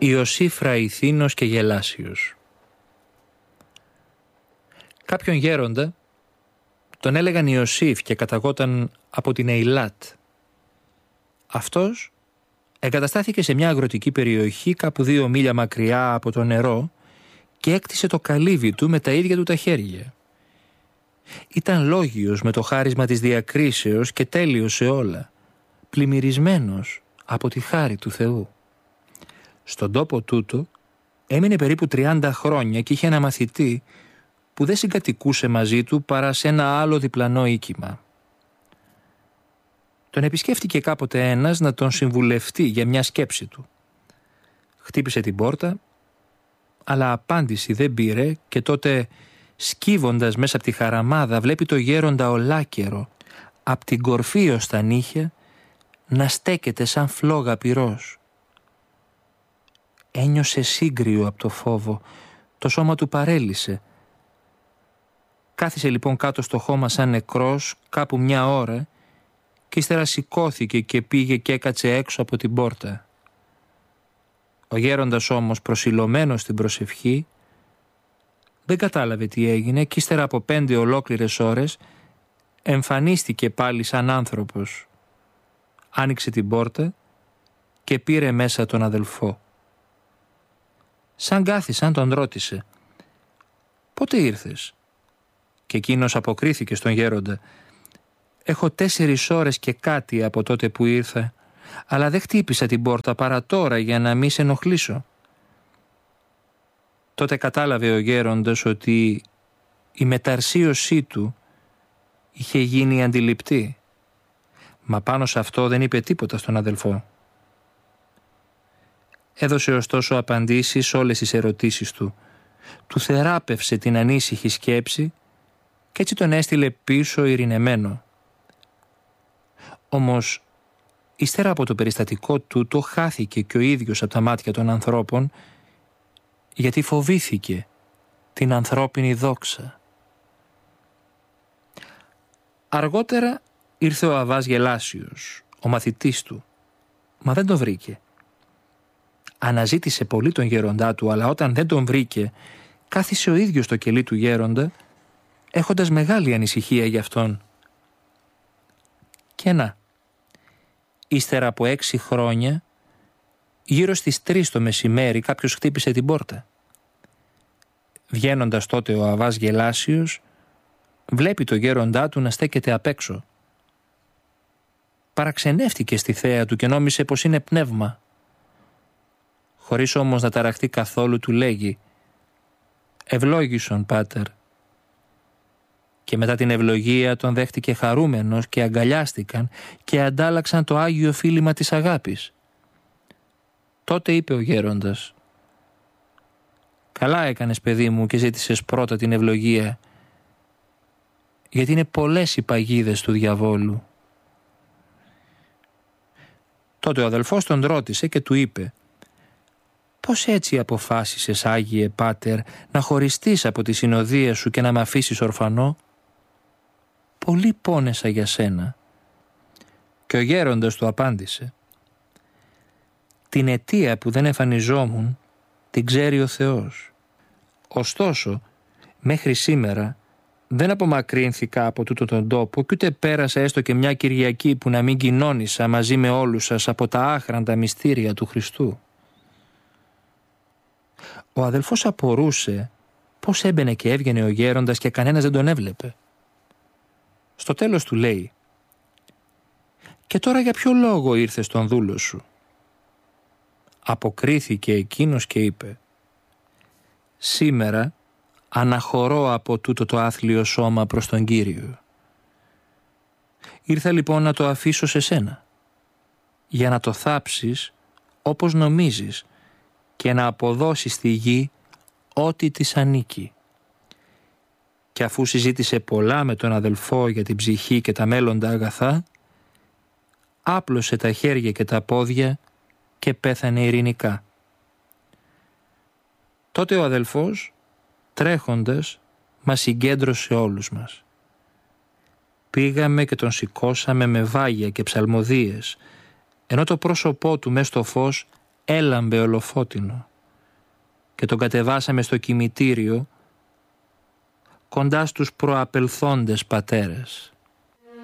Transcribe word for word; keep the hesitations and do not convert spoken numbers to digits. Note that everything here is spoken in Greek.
Ιωσήφ Ραϊθίνος και Γελάσιος. Κάποιον γέροντα τον έλεγαν Ιωσήφ και καταγόταν από την Εϊλάτ. Αυτός εγκαταστάθηκε σε μια αγροτική περιοχή κάπου δύο μίλια μακριά από το νερό και έκτισε το καλύβι του με τα ίδια του τα χέρια. Ήταν λόγιος με το χάρισμα της διακρίσεως και τέλειος σε όλα, πλημμυρισμένος από τη χάρη του Θεού. Στον τόπο τούτο έμεινε περίπου τριάντα χρόνια και είχε ένα μαθητή που δεν συγκατοικούσε μαζί του παρά σε ένα άλλο διπλανό οίκημα. Τον επισκέφτηκε κάποτε ένας να τον συμβουλευτεί για μια σκέψη του. Χτύπησε την πόρτα, αλλά απάντηση δεν πήρε και τότε, σκύβοντας μέσα από τη χαραμάδα, βλέπει το γέροντα ολάκερο, απ' την κορφή ως τα νύχια, να στέκεται σαν φλόγα πυρός. Ένιωσε σύγκριο από το φόβο, το σώμα του παρέλυσε. Κάθισε λοιπόν κάτω στο χώμα σαν νεκρός κάπου μια ώρα και ύστερα σηκώθηκε και πήγε και έκατσε έξω από την πόρτα. Ο γέροντας όμως, προσιλωμένος στην προσευχή, δεν κατάλαβε τι έγινε και ύστερα από πέντε ολόκληρες ώρες εμφανίστηκε πάλι σαν άνθρωπος. Άνοιξε την πόρτα και πήρε μέσα τον αδελφό. Σαν κάθισαν τον ρώτησε «Πότε ήρθες?» Και εκείνος αποκρίθηκε στον γέροντα «Έχω τέσσερις ώρες και κάτι από τότε που ήρθα, αλλά δεν χτύπησα την πόρτα παρά τώρα για να μη σε ενοχλήσω». Τότε κατάλαβε ο γέροντας ότι η μεταρσίωσή του είχε γίνει αντιληπτή, μα πάνω σε αυτό δεν είπε τίποτα στον αδελφό. Έδωσε ωστόσο απαντήσεις σε όλες τις ερωτήσεις του, του θεράπευσε την ανήσυχη σκέψη και έτσι τον έστειλε πίσω ειρηνεμένο. Όμως, ύστερα από το περιστατικό τούτο χάθηκε και ο ίδιος από τα μάτια των ανθρώπων, γιατί φοβήθηκε την ανθρώπινη δόξα. Αργότερα ήρθε ο Αββάς Γελάσιος, ο μαθητής του, μα δεν τον βρήκε. Αναζήτησε πολύ τον γέροντά του, αλλά όταν δεν τον βρήκε, κάθισε ο ίδιος στο κελί του γέροντα, έχοντας μεγάλη ανησυχία γι' αυτόν. Και να, ύστερα από έξι χρόνια, γύρω στις τρεις το μεσημέρι κάποιος χτύπησε την πόρτα. Βγαίνοντας τότε ο Αββάς Γελάσιος, βλέπει το γέροντά του να στέκεται απ' έξω. Παραξενεύτηκε στη θέα του και νόμισε πως είναι πνεύμα. Χωρίς όμως να ταραχτεί καθόλου, του λέγει «Ευλόγησον, πάτερ». Και μετά την ευλογία τον δέχτηκε χαρούμενος και αγκαλιάστηκαν και αντάλλαξαν το Άγιο φίλημα της αγάπης. Τότε είπε ο γέροντας «Καλά έκανες, παιδί μου, και ζήτησες πρώτα την ευλογία, γιατί είναι πολλές οι παγίδες του διαβόλου». Τότε ο αδελφός τον ρώτησε και του είπε «Πώς έτσι αποφάσισες, Άγιε Πάτερ, να χωριστείς από τη συνοδεία σου και να μ' αφήσεις ορφανό?» «Πολύ πόνεσα για σένα». Και ο γέροντας του απάντησε «Την αιτία που δεν εμφανιζόμουν την ξέρει ο Θεός. Ωστόσο, μέχρι σήμερα δεν απομακρύνθηκα από τούτο τον τόπο και ούτε πέρασα έστω και μια Κυριακή που να μην κοινώνησα μαζί με όλους σας από τα άχραντα μυστήρια του Χριστού». Ο αδελφός απορούσε πώς έμπαινε και έβγαινε ο γέροντας και κανένας δεν τον έβλεπε. Στο τέλος του λέει «Και τώρα για ποιο λόγο ήρθες στον δούλο σου?» Αποκρίθηκε εκείνος και είπε «Σήμερα αναχωρώ από τούτο το άθλιο σώμα προς τον Κύριο. Ήρθα λοιπόν να το αφήσω σε σένα, για να το θάψεις όπως νομίζεις και να αποδώσεις στη γη ό,τι της ανήκει». Και αφού συζήτησε πολλά με τον αδελφό για την ψυχή και τα μέλλοντα αγαθά, άπλωσε τα χέρια και τα πόδια και πέθανε ειρηνικά. Τότε ο αδελφός, τρέχοντας, μας συγκέντρωσε όλους μας. Πήγαμε και τον σηκώσαμε με βάγια και ψαλμοδίες, ενώ το πρόσωπό του μες στο φως έλαμπε ολοφώτινο και τον κατεβάσαμε στο κημητήριο κοντά στους προαπελθόντες πατέρες.